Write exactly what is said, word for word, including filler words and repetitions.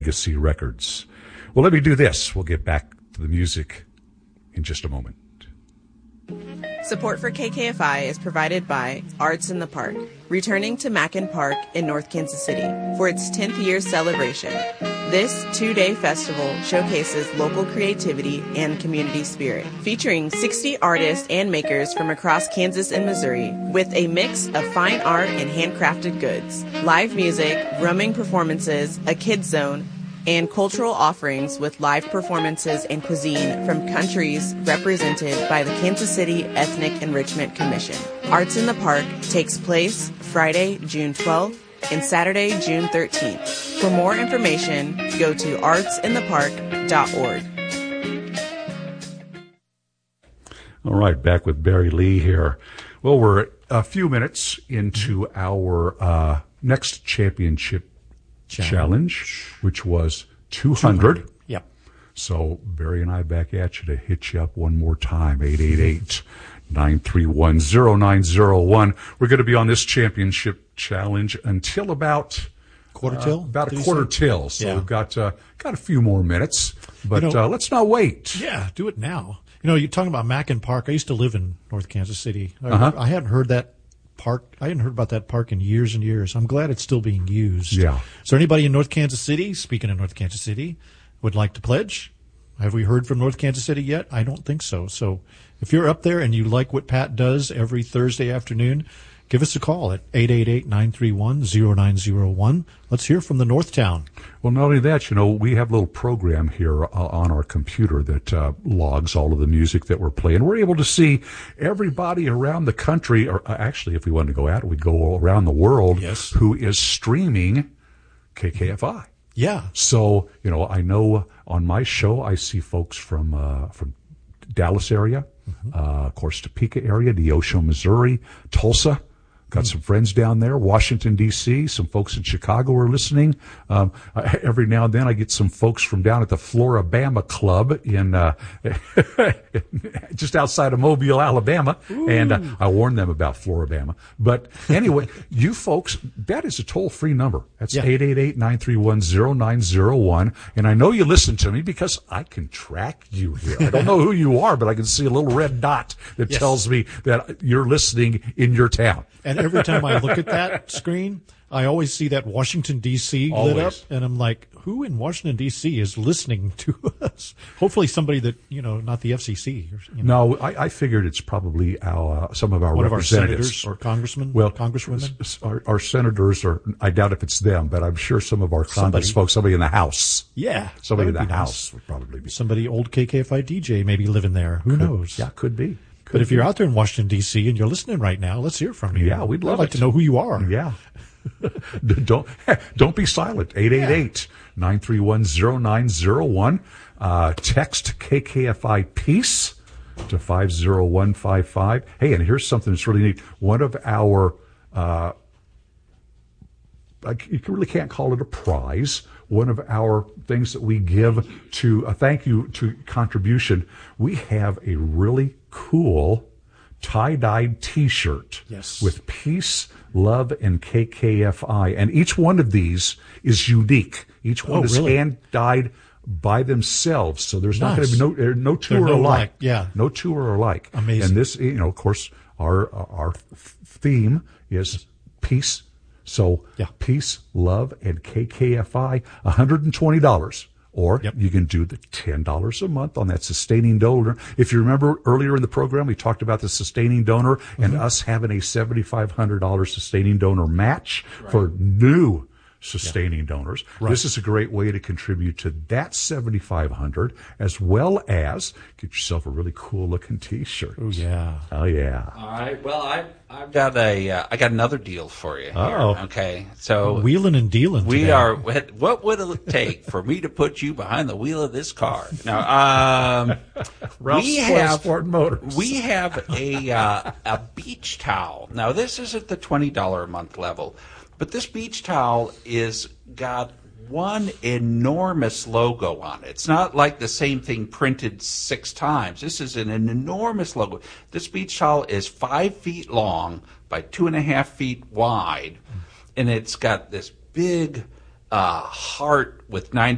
Legacy Records. Well, let me do this. We'll get back to the music in just a moment. Support for K K F I is provided by Arts in the Park, returning to Mackin Park in North Kansas City for its tenth year celebration. This two-day festival showcases local creativity and community spirit, featuring sixty artists and makers from across Kansas and Missouri, with a mix of fine art and handcrafted goods, live music, roaming performances, a kids zone, and cultural offerings with live performances and cuisine from countries represented by the Kansas City Ethnic Enrichment Commission. Arts in the Park takes place Friday, June twelfth and Saturday, June thirteenth. For more information, go to arts in the park dot org. All right, back with Barry Lee here. Well, we're a few minutes into our uh, next championship Challenge, challenge which was two hundred. two hundred. Yep. So Barry and I back at you to hit you up one more time, eight eight eight, nine three one, zero nine zero one. We're going to be on this championship challenge until about quarter till? Uh, about a quarter till. So yeah. we've got uh, got a few more minutes, but you know, uh, let's not wait. Yeah, do it now. You know, you're talking about Mackin Park. I used to live in North Kansas City. I, uh-huh. I hadn't heard that park. I hadn't heard about that park in years and years. I'm glad it's still being used. Yeah. So anybody in North Kansas City, speaking of North Kansas City, would like to pledge? Have we heard from North Kansas City yet? I don't think so. So if you're up there and you like what Pat does every Thursday afternoon, give us a call at eight eight eight, nine three one, zero nine zero one. Let's hear from the North Town. Well, not only that, you know, we have a little program here uh, on our computer that uh, logs all of the music that we're playing. We're able to see everybody around the country, or uh, actually, if we wanted to go out, we'd go around the world, yes, who is streaming K K F I. Yeah. So, you know, I know on my show, I see folks from uh, from Dallas area, mm-hmm. uh, of course, Topeka area, Neosho, Missouri, Tulsa. Got some friends down there, Washington, D C Some folks in Chicago are listening. Um, every now and then I get some folks from down at the Florabama Club in uh, just outside of Mobile, Alabama. Ooh. And uh, I warn them about Florabama. But anyway, you folks, that is a toll-free number. That's yeah. eight eight eight, nine three one, zero nine zero one. And I know you listen to me because I can track you here. I don't know who you are, but I can see a little red dot that yes. tells me that you're listening in your town. And every time I look at that screen, I always see that Washington, D C always. lit up, and I'm like, who in Washington, D C is listening to us? Hopefully somebody that, you know, not the F C C. Or, you know. No, I, I figured it's probably our, uh, some of our One representatives. Of our senators or congressmen, well, congresswomen. Our, our senators are, I doubt if it's them, but I'm sure some of our Congress somebody. folks, somebody in the House. Yeah. Somebody in the House nice. would probably be. Somebody, old K K F I D J maybe living there. Who could, knows? Yeah, could be. Could but if be. you're out there in Washington, D C, and you're listening right now, let's hear from you. Yeah, we'd love I'd like it. to know who you are. Yeah. don't don't be silent. eight eight eight, nine three one, zero nine zero one. Uh, text K K F I Peace to five zero one five five. Hey, and here's something that's really neat. One of our, uh, you really can't call it a prize. One of our things that we give to a thank you to contribution, we have a really cool tie-dyed T-shirt yes. with peace, love, and K K F I. And each one of these is unique. Each one oh, is really? hand-dyed by themselves. So there's nice. not going to be no, no two They're are no alike. like, yeah. No two are alike. Amazing. And this, you know, of course, our our theme is peace. So yeah. peace, love, and K K F I, one hundred twenty dollars. Or yep. you can do the ten dollars a month on that sustaining donor. If you remember earlier in the program, we talked about the sustaining donor mm-hmm. and us having a seven thousand five hundred dollars sustaining donor match right. for new sustaining yeah. donors. Right. This is a great way to contribute to that seven thousand five hundred dollars as well as get yourself a really cool looking T-shirt. Oh yeah. Oh yeah. All right. Well, I I've got a uh, I got another deal for you. Oh. Here. Okay. So wheeling and dealing. We today. are. What would it take for me to put you behind the wheel of this car? Now, um, we have Sport Motors. we have a uh, a beach towel. Now, this isn't the twenty dollar a month level. But this beach towel is got one enormous logo on it. It's not like the same thing printed six times. This is an, an enormous logo. This beach towel is five feet long by two and a half feet wide, and it's got this big uh, heart with ninety